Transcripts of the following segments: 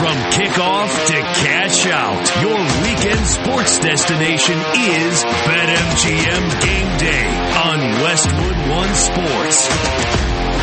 From kickoff to cash out, your weekend sports destination is BetMGM Game Day on Westwood One Sports.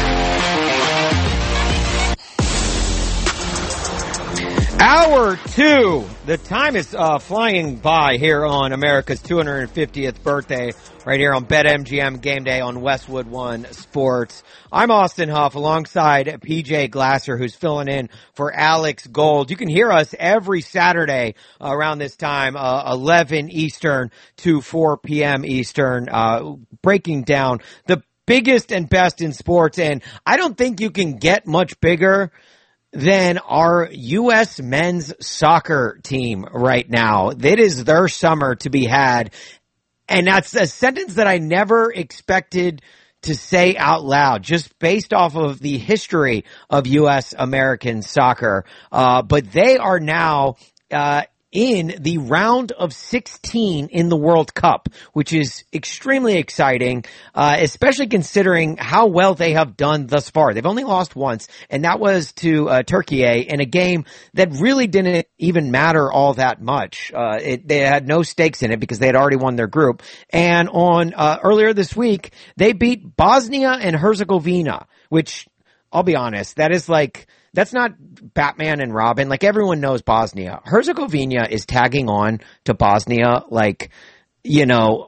Hour 2. The time is flying by here on America's 250th birthday, right here on BetMGM Game Day on Westwood One Sports. I'm Austin Huff alongside PJ Glasser, who's filling in for Alex Gold. You can hear us every Saturday around this time, 11 Eastern to 4 p.m. Eastern, breaking down the biggest and best in sports. And I don't think you can get much bigger than our U.S. men's soccer team right now. It is their summer to be had. And that's a sentence that I never expected to say out loud, just based off of the history of U.S. American soccer. But they are now in the round of 16 in the World Cup, which is extremely exciting, especially considering how well they have done thus far. They've only lost once, and that was to Turkey in a game that really didn't even matter all that much. They had no stakes in it because they had already won their group. And on earlier this week, they beat Bosnia and Herzegovina, which, I'll be honest, that's not Batman and Robin. Like, everyone knows Bosnia. Herzegovina is tagging on to Bosnia like it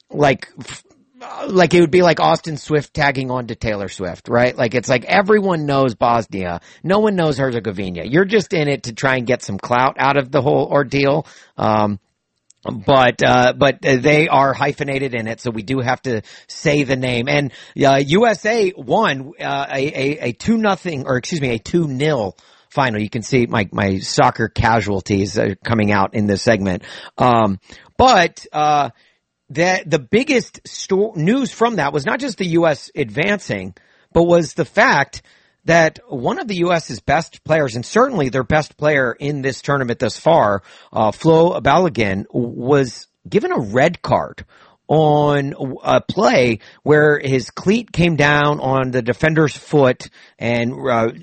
would be like Austin Swift tagging on to Taylor Swift, right? Like, it's like everyone knows Bosnia. No one knows Herzegovina. You're just in it to try and get some clout out of the whole ordeal. But they are hyphenated in it, so we do have to say the name. And USA won a 2-0 final. You can see my soccer casualties are coming out in this segment. But the biggest news from that was not just the U.S. advancing, but was the fact that one of the U.S.'s best players, and certainly their best player in this tournament thus far, Flo Balogun, was given a red card on a play where his cleat came down on the defender's foot and,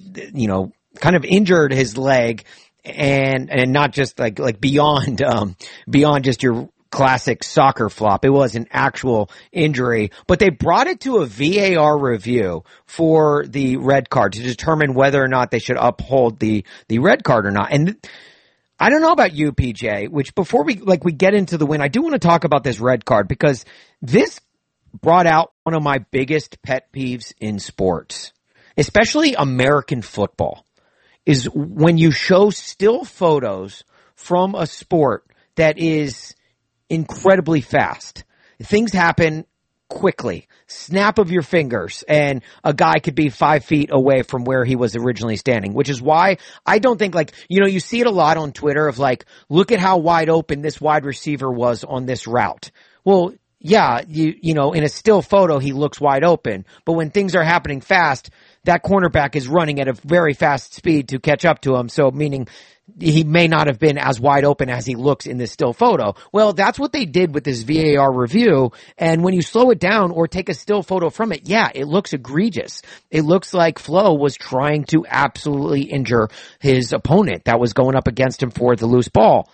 kind of injured his leg, and not just like beyond just your classic soccer flop. It was an actual injury, but they brought it to a VAR review for the red card to determine whether or not they should uphold the red card or not. And I don't know about you, PJ, which before we get into the win, I do want to talk about this red card because this brought out one of my biggest pet peeves in sports, especially American football, is when you show still photos from a sport that is incredibly fast. Things happen quickly. Snap of your fingers, and a guy could be 5 feet away from where he was originally standing, which is why I don't think, you see it a lot on Twitter of look at how wide open this wide receiver was on this route. Well, yeah, in a still photo, he looks wide open, but when things are happening fast, that cornerback is running at a very fast speed to catch up to him. So meaning he may not have been as wide open as he looks in this still photo. Well, that's what they did with this VAR review. And when you slow it down or take a still photo from it, yeah, it looks egregious. It looks like Flo was trying to absolutely injure his opponent that was going up against him for the loose ball.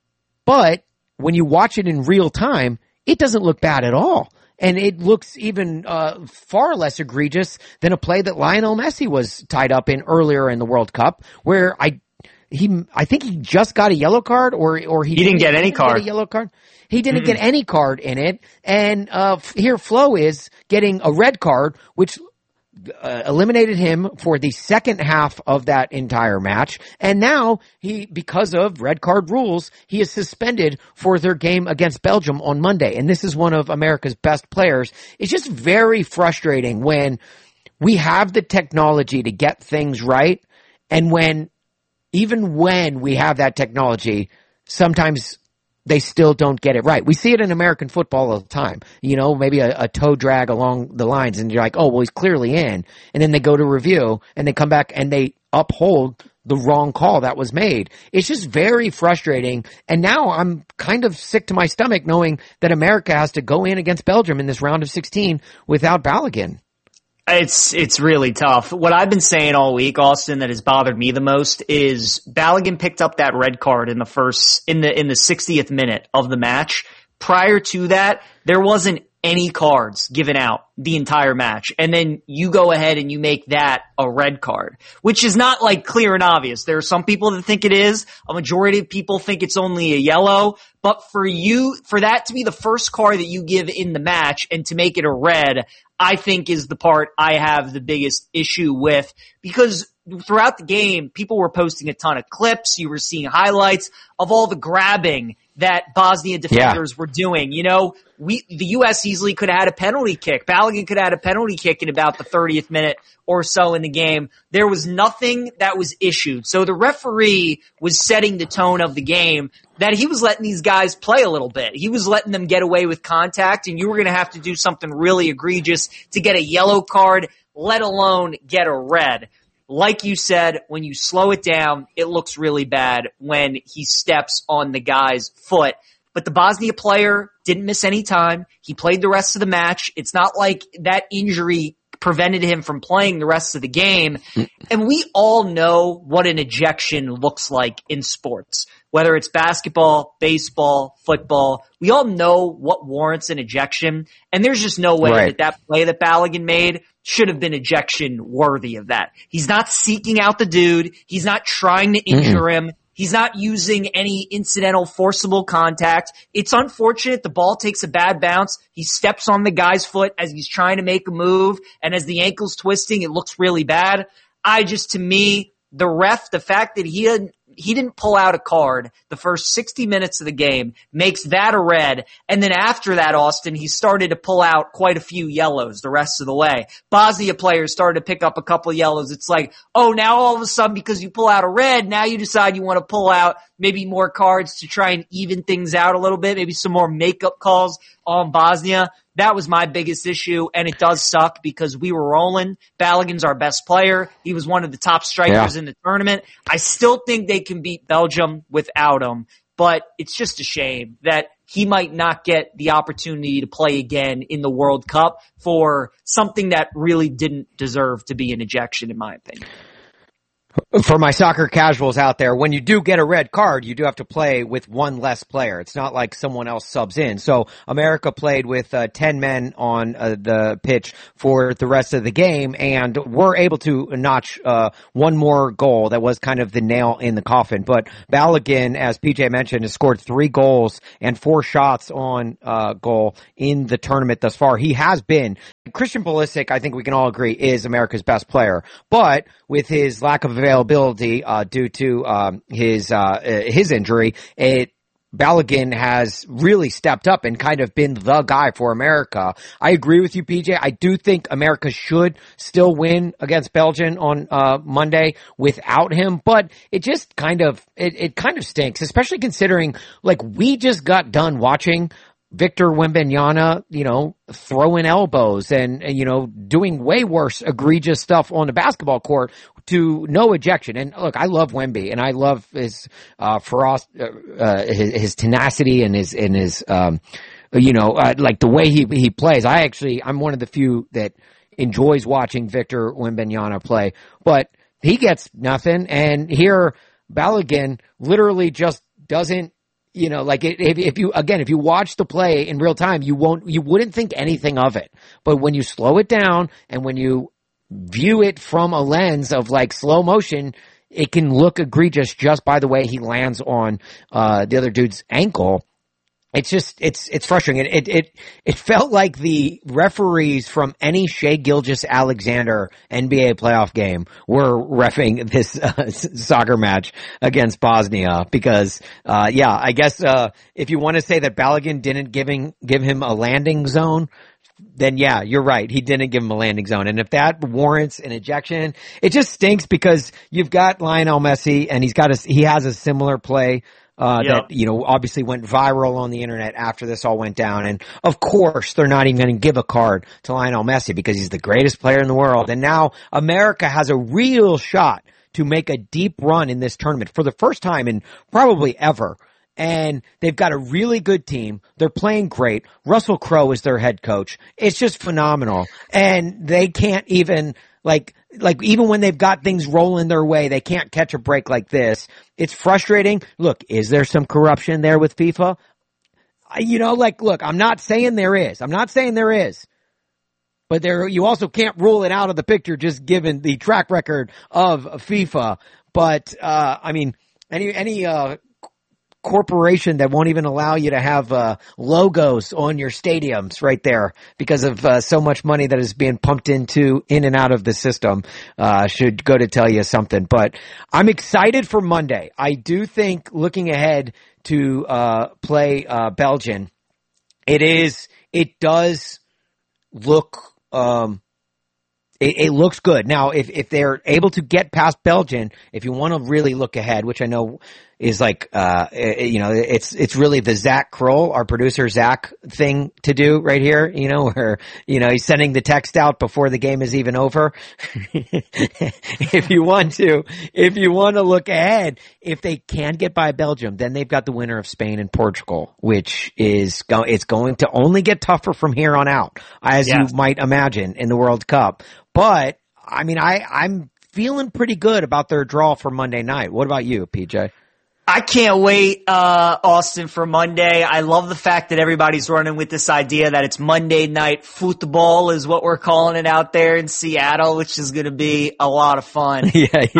But when you watch it in real time, it doesn't look bad at all. And it looks even far less egregious than a play that Lionel Messi was tied up in earlier in the World Cup, where I think he just got a yellow card, or he didn't get any card. Get a yellow card. He didn't get any card in it, and here Flo is getting a red card, which eliminated him for the second half of that entire match. And now because of red card rules, he is suspended for their game against Belgium on Monday. And this is one of America's best players. It's just very frustrating when we have the technology to get things right. And even when we have that technology, sometimes they still don't get it right. We see it in American football all the time. Maybe a toe drag along the lines, and you're like, oh, well, he's clearly in. And then they go to review, and they come back, and they uphold the wrong call that was made. It's just very frustrating. And now I'm kind of sick to my stomach knowing that America has to go in against Belgium in this round of 16 without Balogun. It's really tough. What I've been saying all week, Austin, that has bothered me the most is Balogun picked up that red card in the 60th minute of the match. Prior to that, there wasn't any cards given out the entire match. And then you go ahead and you make that a red card, which is not like clear and obvious. There are some people that think it is. A majority of people think it's only a yellow. But for that to be the first card that you give in the match and to make it a red, I think is the part I have the biggest issue with, because throughout the game, people were posting a ton of clips. You were seeing highlights of all the grabbing that Bosnia defenders were doing. You know, the U.S. easily could have had a penalty kick. Balogun could have had a penalty kick in about the 30th minute or so in the game. There was nothing that was issued. So the referee was setting the tone of the game that he was letting these guys play a little bit. He was letting them get away with contact, and you were going to have to do something really egregious to get a yellow card, let alone get a red. Like you said, when you slow it down, it looks really bad when he steps on the guy's foot. But the Bosnia player didn't miss any time. He played the rest of the match. It's not like that injury prevented him from playing the rest of the game. And we all know what an ejection looks like in sports, whether it's basketball, baseball, football. We all know what warrants an ejection. And there's just no way that play that Balogun made should have been ejection worthy of that. He's not seeking out the dude. He's not trying to injure him. He's not using any incidental forcible contact. It's unfortunate. The ball takes a bad bounce. He steps on the guy's foot as he's trying to make a move. And as the ankle's twisting, it looks really bad. To me, the ref, the fact that he didn't pull out a card the first 60 minutes of the game makes that a red. And then after that, Austin, he started to pull out quite a few yellows the rest of the way. Bosnia players started to pick up a couple of yellows. It's like, oh, now all of a sudden, because you pull out a red, now you decide you want to pull out maybe more cards to try and even things out a little bit, maybe some more makeup calls on Bosnia. That was my biggest issue, and it does suck because we were rolling. Balogun's our best player. He was one of the top strikers in the tournament. I still think they can beat Belgium without him, but it's just a shame that he might not get the opportunity to play again in the World Cup for something that really didn't deserve to be an ejection, in my opinion. For my soccer casuals out there, when you do get a red card, you do have to play with one less player. It's not like someone else subs in. So America played with 10 men on the pitch for the rest of the game, and were able to notch one more goal. That was kind of the nail in the coffin. But Balogun, as PJ mentioned, has scored 3 goals and 4 shots on goal in the tournament thus far. He has been. Christian Pulisic, I think we can all agree, is America's best player. But with his lack of availability due to his injury, Balogun has really stepped up and kind of been the guy for America. I agree with you, PJ. I do think America should still win against Belgium on Monday without him, but it just kind of stinks, especially considering like we just got done watching Victor Wembanyama, throwing elbows and doing way worse egregious stuff on the basketball court to no ejection. And look, I love Wemby and I love his his tenacity and his like the way he plays. I'm one of the few that enjoys watching Victor Wembanyama play, but he gets nothing. And here Balogun literally just doesn't. If you watch the play in real time, you wouldn't think anything of it. But when you slow it down and when you view it from a lens of like slow motion, it can look egregious just by the way he lands on the other dude's ankle. It's frustrating. It felt like the referees from any Shai Gilgeous-Alexander NBA playoff game were reffing this soccer match against Bosnia because, I guess if you want to say that Balogun didn't give him a landing zone, then yeah, you're right. He didn't give him a landing zone. And if that warrants an ejection, it just stinks because you've got Lionel Messi and he has a similar play that, obviously went viral on the internet after this all went down. And of course, they're not even going to give a card to Lionel Messi because he's the greatest player in the world. And now America has a real shot to make a deep run in this tournament for the first time in probably ever. and they've got a really good team. They're playing great. Russell Crowe is their head coach. It's just phenomenal. And they can't even, like even when they've got things rolling their way, they can't catch a break like this. It's frustrating. Look, is there some corruption there with FIFA? Look, I'm not saying there is. But you also can't rule it out of the picture just given the track record of FIFA. But, any corporation that won't even allow you to have, logos on your stadiums right there because of, so much money that is being pumped in and out of the system, should go to tell you something. But I'm excited for Monday. I do think looking ahead to, play, Belgium, it does look, it looks good. Now, if they're able to get past Belgium, if you want to really look ahead, which I know is like, it's really the Zach Kroll, our producer Zach thing to do right here, where, he's sending the text out before the game is even over. If you want to look ahead, if they can get by Belgium, then they've got the winner of Spain and Portugal, which it's going to only get tougher from here on out, as you might imagine in the World Cup. But I'm feeling pretty good about their draw for Monday night. What about you, PJ? I can't wait, Austin, for Monday. I love the fact that everybody's running with this idea that it's Monday night football is what we're calling it out there in Seattle, which is going to be a lot of fun.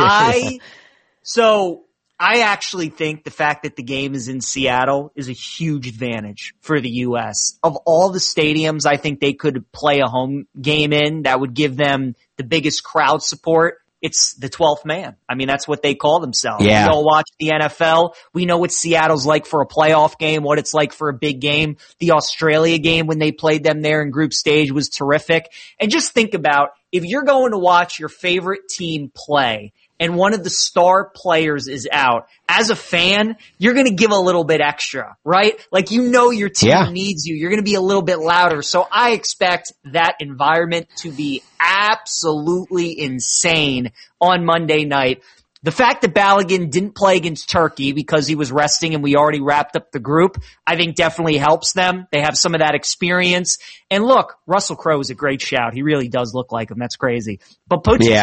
So I actually think the fact that the game is in Seattle is a huge advantage for the U.S. Of all the stadiums I think they could play a home game in that would give them the biggest crowd support, it's the 12th man. That's what they call themselves. Yeah. We all watch the NFL. We know what Seattle's like for a playoff game, what it's like for a big game. The Australia game when they played them there in group stage was terrific. And just think about if you're going to watch your favorite team play and one of the star players is out, as a fan, you're going to give a little bit extra, right? Like, your team needs you. You're going to be a little bit louder. So I expect that environment to be absolutely insane on Monday night. The fact that Balogun didn't play against Turkey because he was resting and we already wrapped up the group, I think definitely helps them. They have some of that experience. And look, Russell Crowe is a great shout. He really does look like him. That's crazy. But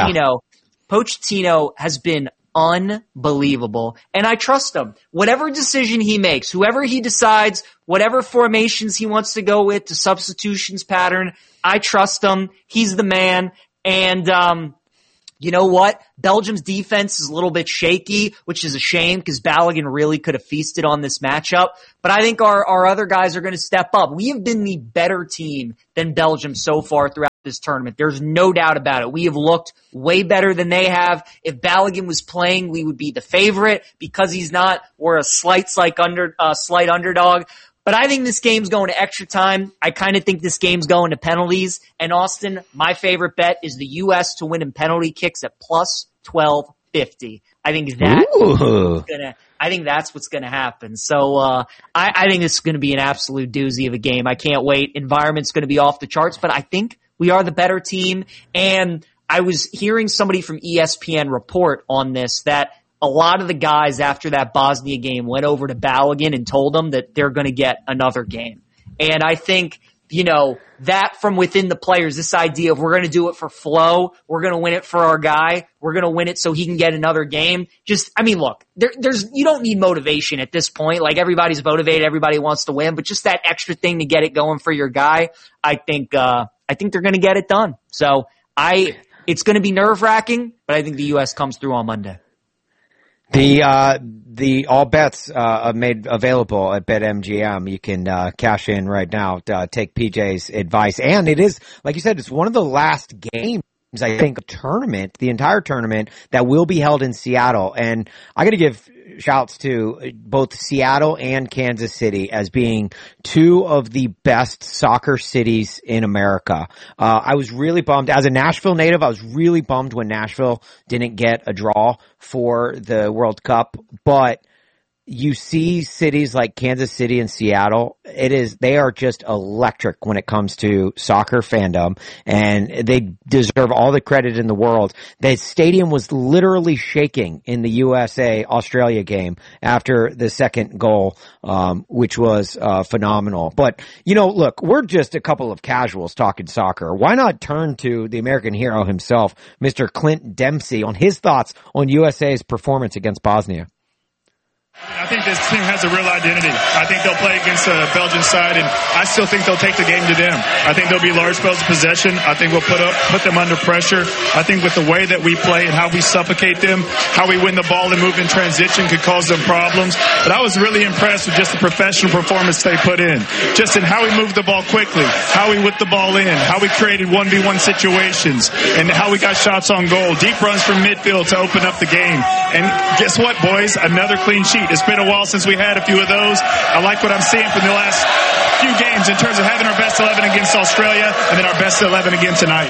Pochettino has been unbelievable, and I trust him. Whatever decision he makes, whoever he decides, whatever formations he wants to go with, the substitutions pattern, I trust him. He's the man. And you know what? Belgium's defense is a little bit shaky, which is a shame because Balogun really could have feasted on this matchup. But I think our other guys are going to step up. We have been the better team than Belgium so far throughout this tournament. There's no doubt about it. We have looked way better than they have. If Balogun was playing, we would be the favorite. Because he's not, we're a slight underdog. But I think this game's going to extra time. I kind of think this game's going to penalties. And Austin, my favorite bet is the U.S. to win in penalty kicks at plus 1250. I think that's what's going to happen. So, I think this is going to be an absolute doozy of a game. I can't wait. Environment's going to be off the charts, but I think we are the better team. And I was hearing somebody from ESPN report on this that a lot of the guys after that Bosnia game went over to Balogun and told them that they're going to get another game. And I think, that from within the players, this idea of we're going to do it for flow, we're going to win it for our guy, we're going to win it so he can get another game. Look, you don't need motivation at this point. Like, everybody's motivated, everybody wants to win, but just that extra thing to get it going for your guy, I think they're going to get it done. So it's going to be nerve-wracking, but I think the U.S. comes through on Monday. The all bets are made available at BetMGM. You can cash in right now. Take PJ's advice, and it is, like you said, it's one of the last games, I think, the entire tournament that will be held in Seattle. And I got to give shouts to both Seattle and Kansas City as being two of the best soccer cities in America. I was really bummed as a Nashville native. I was really bummed when Nashville didn't get a draw for the World Cup, but you see cities like Kansas City and Seattle, they are just electric when it comes to soccer fandom, and they deserve all the credit in the world. The stadium was literally shaking in the USA-Australia game after the second goal, which was phenomenal. But, look, we're just a couple of casuals talking soccer. Why not turn to the American hero himself, Mr. Clint Dempsey, on his thoughts on USA's performance against Bosnia? I think this team has a real identity. I think they'll play against the Belgian side, and I still think they'll take the game to them. I think there'll be large spells of possession. I think we'll put them under pressure. I think with the way that we play and how we suffocate them, how we win the ball and move in transition could cause them problems. But I was really impressed with just the professional performance they put in. Just in how we moved the ball quickly, how we whipped the ball in, how we created 1v1 situations, and how we got shots on goal, deep runs from midfield to open up the game. And guess what, boys? Another clean sheet. It's been a while since we had a few of those. I like what I'm seeing from the last few games in terms of having our best 11 against Australia and then our best 11 again tonight.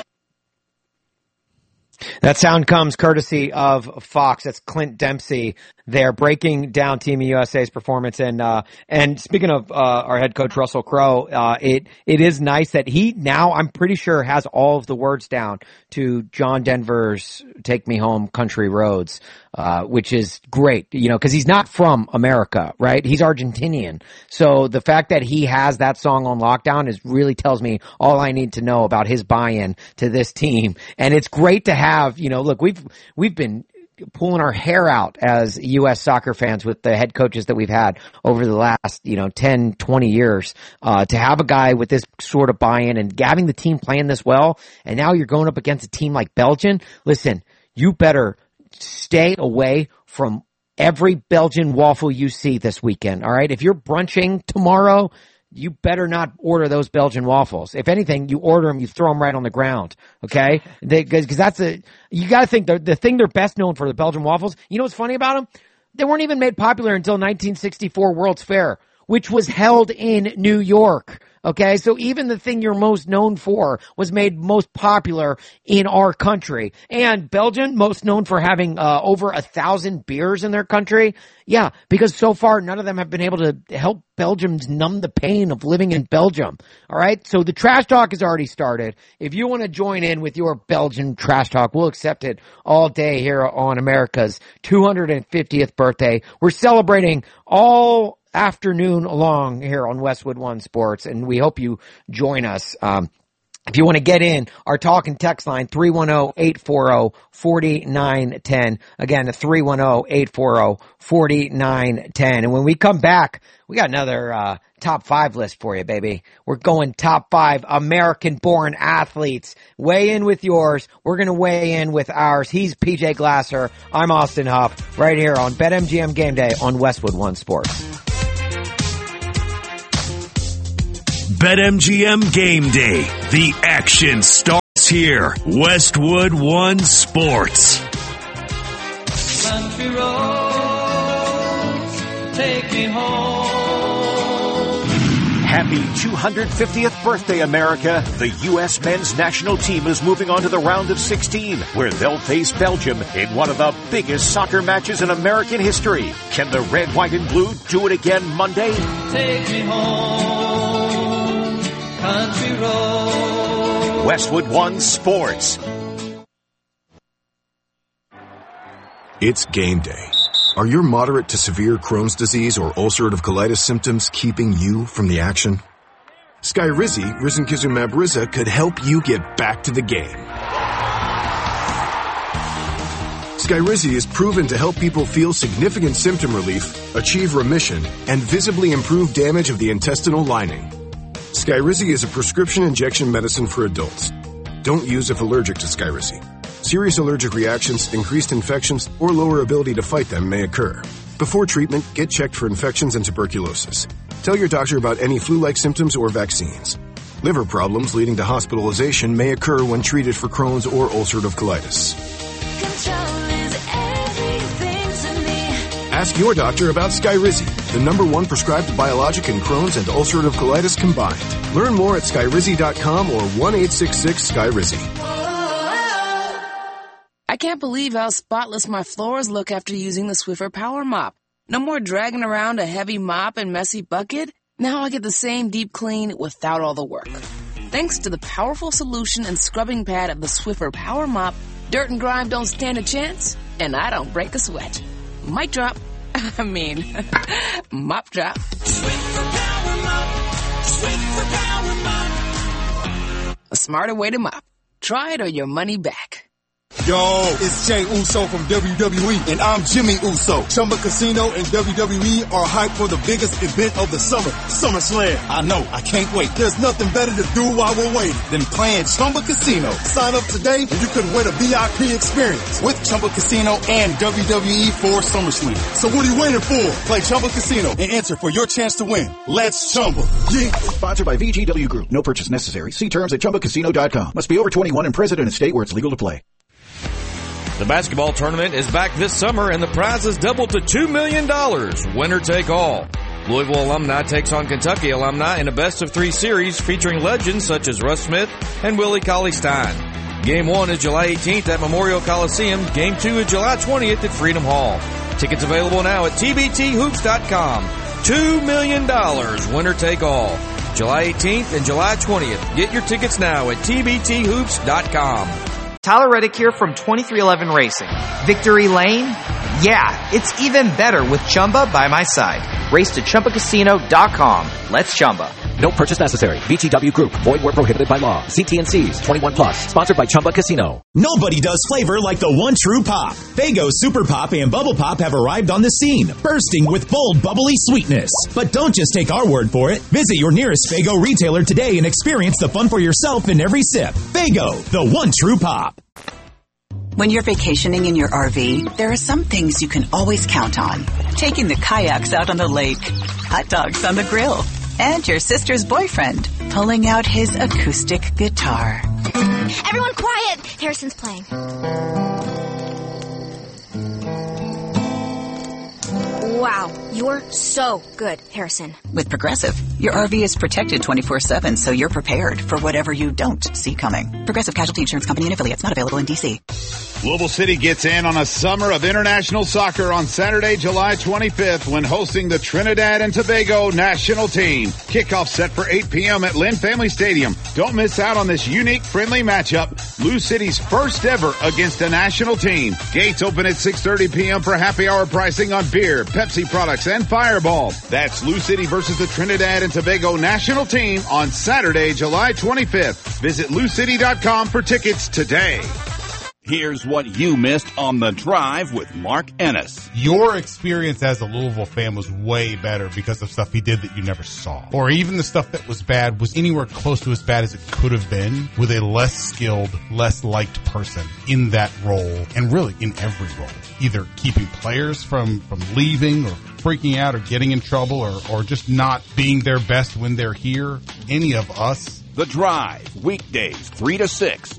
That sound comes courtesy of Fox. That's Clint Dempsey there breaking down Team USA's performance. And speaking of our head coach Russell Crowe, it is nice that he now, I'm pretty sure, has all of the words down to John Denver's "Take Me Home, Country Roads," which is great, because he's not from America, right? He's Argentinian. So the fact that he has that song on lockdown really tells me all I need to know about his buy-in to this team. And it's great to have, look, we've been pulling our hair out as U.S. soccer fans with the head coaches that we've had over the last, 10, 20 years, to have a guy with this sort of buy-in and having the team playing this well. And now you're going up against a team like Belgium. Listen, you better stay away from every Belgian waffle you see this weekend. All right. If you're brunching tomorrow, you better not order those Belgian waffles. If anything, you order them, you throw them right on the ground. Okay. Because you got to think the thing they're best known for, the Belgian waffles. You know what's funny about them? They weren't even made popular until 1964 World's Fair, which was held in New York. Okay, so even the thing you're most known for was made most popular in our country. And Belgium, most known for having over 1,000 beers in their country. Yeah, because so far none of them have been able to help Belgians numb the pain of living in Belgium. All right, so the trash talk has already started. If you want to join in with your Belgian trash talk, we'll accept it all day here on America's 250th birthday. We're celebrating all afternoon long here on Westwood One Sports, and we hope you join us. If you want to get in, our talk and text line, 310-840-4910. Again, 310-840-4910. And when we come back, we got another top 5 list for you, baby. We're going top 5 American-born athletes. Weigh in with yours. We're going to weigh in with ours. He's PJ Glasser. I'm Austin Huff, right here on BetMGM Game Day on Westwood One Sports. BetMGM Game Day. The action starts here. Westwood One Sports. Country roads, take me home. Happy 250th birthday, America. The U.S. men's national team is moving on to the round of 16, where they'll face Belgium in one of the biggest soccer matches in American history. Can the red, white, and blue do it again Monday? Take me home, country road. Westwood One Sports. It's game day. Are your moderate to severe Crohn's disease or ulcerative colitis symptoms keeping you from the action? Skyrizi, risankizumab Riza, could help you get back to the game. Skyrizi is proven to help people feel significant symptom relief, achieve remission, and visibly improve damage of the intestinal lining. Skyrizi is a prescription injection medicine for adults. Don't use if allergic to Skyrizi. Serious allergic reactions, increased infections, or lower ability to fight them may occur. Before treatment, get checked for infections and tuberculosis. Tell your doctor about any flu-like symptoms or vaccines. Liver problems leading to hospitalization may occur when treated for Crohn's or ulcerative colitis. Control is everything to me. Ask your doctor about Skyrizi, the #1 prescribed biologic in Crohn's and ulcerative colitis combined. Learn more at skyrizi.com or 1-866-SKYRIZI. I can't believe how spotless my floors look after using the Swiffer Power Mop. No more dragging around a heavy mop and messy bucket. Now I get the same deep clean without all the work. Thanks to the powerful solution and scrubbing pad of the Swiffer Power Mop, dirt and grime don't stand a chance, and I don't break a sweat. Mic drop. Mop drop. Swiffer Power Mop. Swiffer Power Mop. A smarter way to mop. Try it or your money back. Yo, it's Jey Uso from WWE, and I'm Jimmy Uso. Chumba Casino and WWE are hyped for the biggest event of the summer, SummerSlam. I know, I can't wait. There's nothing better to do while we're waiting than playing Chumba Casino. Sign up today and you could win a VIP experience with Chumba Casino and WWE for SummerSlam. So what are you waiting for? Play Chumba Casino and enter for your chance to win. Let's Chumba. Yeah. Sponsored by VGW Group. No purchase necessary. See terms at ChumbaCasino.com. Must be over 21 and present in a state where it's legal to play. The basketball tournament is back this summer, and the prizes doubled to $2 million. Winner take all. Louisville alumni takes on Kentucky alumni in a best-of-3 series featuring legends such as Russ Smith and Willie Cauley-Stein. Game 1 is July 18th at Memorial Coliseum. Game 2 is July 20th at Freedom Hall. Tickets available now at TBTHoops.com. $2 million. Winner take all. July 18th and July 20th. Get your tickets now at TBTHoops.com. Tyler Reddick here from 2311 Racing. Victory Lane? Yeah, it's even better with Chumba by my side. Race to ChumbaCasino.com. Let's Chumba. No purchase necessary. VGW Group. Void where prohibited by law. See T&Cs. 21 plus. Sponsored by Chumba Casino. Nobody does flavor like the one true pop. Faygo Super Pop and Bubble Pop have arrived on the scene, bursting with bold, bubbly sweetness. But don't just take our word for it. Visit your nearest Faygo retailer today and experience the fun for yourself in every sip. Faygo, the one true pop. When you're vacationing in your RV, there are some things you can always count on. Taking the kayaks out on the lake, hot dogs on the grill, and your sister's boyfriend pulling out his acoustic guitar. Everyone quiet! Harrison's playing. Wow, you're so good, Harrison. With Progressive, your RV is protected 24/7, so you're prepared for whatever you don't see coming. Progressive Casualty Insurance Company and affiliates, not available in D.C. Louisville City gets in on a summer of international soccer on Saturday, July 25th when hosting the Trinidad and Tobago national team. Kickoff set for 8 p.m. at Lynn Family Stadium. Don't miss out on this unique, friendly matchup. Lou City's first ever against a national team. Gates open at 6:30 p.m. for happy hour pricing on beer, Pepsi products, and Fireball. That's Lou City versus the Trinidad and Tobago national team on Saturday, July 25th. Visit LouCity.com for tickets today. Here's what you missed on The Drive with Mark Ennis. Your experience as a Louisville fan was way better because of stuff he did that you never saw. Or even the stuff that was bad was anywhere close to as bad as it could have been with a less skilled, less liked person in that role, and really in every role. Either keeping players from leaving or freaking out or getting in trouble or just not being their best when they're here. Any of us. The Drive, weekdays 3 to 6.